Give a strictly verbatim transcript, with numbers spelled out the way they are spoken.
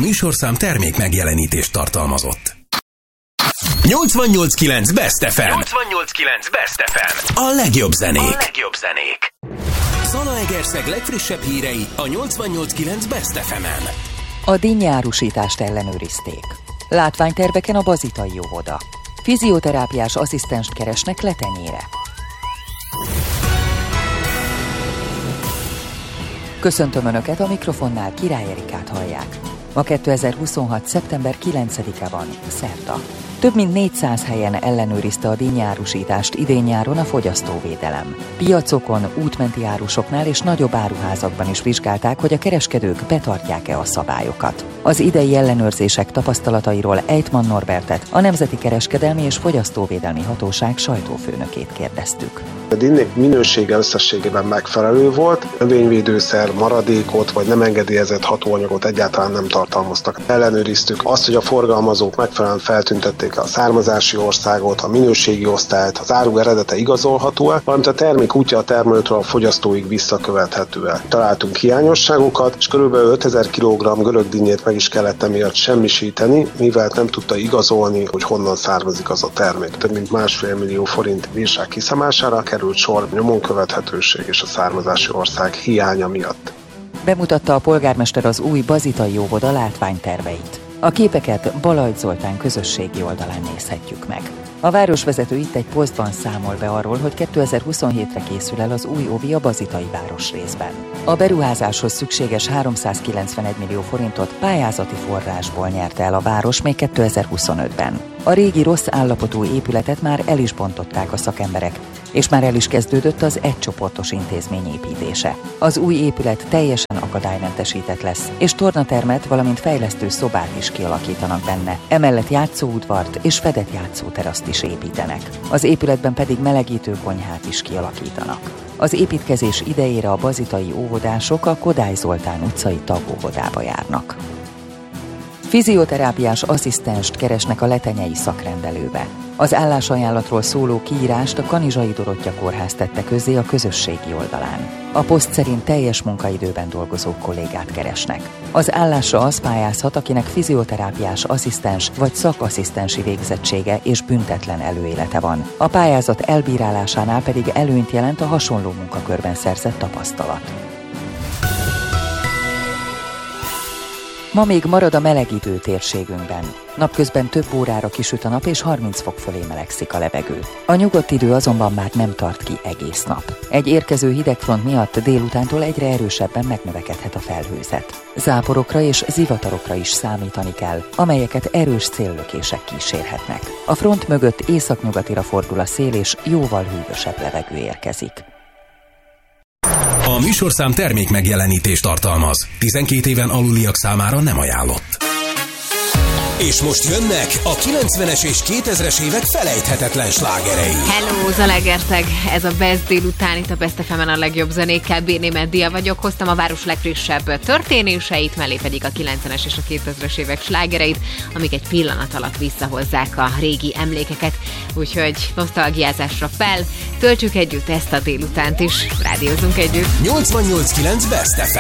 műsorszám termék megjelenítést tartalmazott. nyolcvannyolc kilenc Best ef em. nyolcvannyolc kilenc Best ef em. A legjobb zenék. A legjobb zenék. Zalaegerszeg legfrissebb hírei a nyolcvannyolc kilenc Best ef emen. A dinnye árusítást ellenőrizték. Látványterveken a bazitai óvoda. Fizioterápiás asszisztenst keresnek Letenyére. Köszöntöm Önöket, a mikrofonnál Király Erikát hallják. Ma kétezer-huszonhat. szeptember kilencedike van, szerda. Több mint négyszáz helyen ellenőrizte a dinnyárusítást idén-nyáron a fogyasztóvédelem. Piacokon, útmenti árusoknál és nagyobb áruházakban is vizsgálták, hogy a kereskedők betartják-e a szabályokat. Az idei ellenőrzések tapasztalatairól Ejtman Norbertet, a Nemzeti Kereskedelmi és Fogyasztóvédelmi Hatóság sajtófőnökét kérdeztük. A dinnyék minősége összességében megfelelő volt, növényvédőszer, maradékot vagy nem engedélyezett hatóanyagot egyáltalán nem tartalmaztak. Ellenőriztük azt, hogy a forgalmazók megfelelően feltüntették a származási országot, a minőségi osztályt, az áru eredete igazolható-e, valamint a termék útja a termelőtől a fogyasztóig visszakövethető-e. Találtunk hiányosságokat, és kb. ötezer kilogramm görög dinnyét meg is kellett emiatt semmisíteni, mivel nem tudta igazolni, hogy honnan származik az a termék. Több mint másfél millió forint bírság kiszámására került sor nyomon követhetőség és a származási ország hiánya miatt. Bemutatta a polgármester az új bazitai óvoda látványterveit. A képeket Balajt Zoltán közösségi oldalán nézhetjük meg. A városvezető itt egy posztban számol be arról, hogy kétezer-huszonhétre készül el az új óvi a bazitai városrészben. A beruházáshoz szükséges háromszázkilencvenegy millió forintot pályázati forrásból nyerte el a város még kétezer-huszonötben. A régi rossz állapotú épületet már el is bontották a szakemberek, és már el is kezdődött az egycsoportos intézmény építése. Az új épület teljesen akadálymentesített lesz, és tornatermet, valamint fejlesztő szobát is kialakítanak benne. Emellett játszóudvart és fedett játszóteraszt is építenek. Az épületben pedig melegítő konyhát is kialakítanak. Az építkezés idejére a bazitai óvodások a Kodály Zoltán utcai tagóvodába járnak. Fizioterápiás asszisztenst keresnek a letenyei szakrendelőbe. Az állásajánlatról szóló kiírást a Kanizsai Dorottya Kórház tette közzé a közösségi oldalán. A poszt szerint teljes munkaidőben dolgozó kollégát keresnek. Az állásra az pályázhat, akinek fizioterápiás asszisztens vagy szakasszisztensi végzettsége és büntetlen előélete van. A pályázat elbírálásánál pedig előnyt jelent a hasonló munkakörben szerzett tapasztalat. Ma még marad a meleg idő térségünkben. Napközben több órára kisüt a nap és harminc fok fölé melegszik a levegő. A nyugodt idő azonban már nem tart ki egész nap. Egy érkező hidegfront miatt délutántól egyre erősebben megnövekedhet a felhőzet. Záporokra és zivatarokra is számítani kell, amelyeket erős széllökések kísérhetnek. A front mögött északnyugatira fordul a szél és jóval hűvösebb levegő érkezik. A műsorszám termék megjelenítést tartalmaz. tizenkét éven aluliak számára nem ajánlott. És most jönnek a kilencvenes és kétezres évek felejthetetlen slágerei. Hello, Zalaegerszeg! Ez a Best délután, itt a Best ef emen a legjobb zenékkel. Bérné Meddia vagyok, hoztam a város legfrissebb történéseit, mellé pedig a kilencvenes és a kétezres évek slágereit, amik egy pillanat alatt visszahozzák a régi emlékeket. Úgyhogy nosztalgiázásra fel, töltsük együtt ezt a délutánt is, rádiózunk együtt. nyolcvannyolc kilenc Best ef